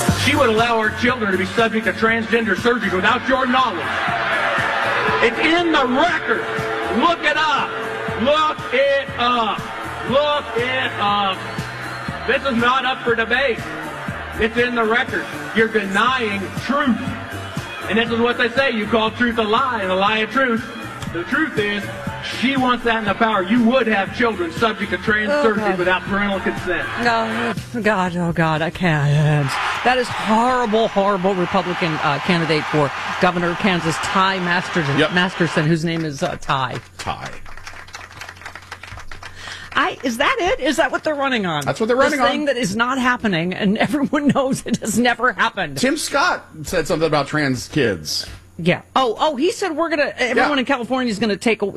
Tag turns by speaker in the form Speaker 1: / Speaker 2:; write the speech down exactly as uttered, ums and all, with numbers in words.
Speaker 1: she would allow our children to be subject to transgender surgery without your knowledge. It's in the record. Look it up. Look it up. Look it up. This is not up for debate. It's in the record. You're denying truth. And this is what they say. You call truth a lie and a lie a truth. The truth is, she wants that in the power. You would have children subject to trans
Speaker 2: oh,
Speaker 1: surgery
Speaker 2: God.
Speaker 1: without parental consent.
Speaker 2: No, oh, God, oh, God, I can't. That is horrible, horrible Republican uh, candidate for governor of Kansas, Ty Masterson,
Speaker 3: yep.
Speaker 2: Masterson, whose name is uh, Ty.
Speaker 3: Ty.
Speaker 2: I, is that it? Is that what they're running on?
Speaker 3: That's what they're running
Speaker 2: this
Speaker 3: on.
Speaker 2: This thing that is not happening, and everyone knows it has never happened.
Speaker 3: Tim Scott said something about trans kids.
Speaker 2: Yeah. Oh, oh, he said we're going to, everyone
Speaker 3: yeah.
Speaker 2: in California is going to take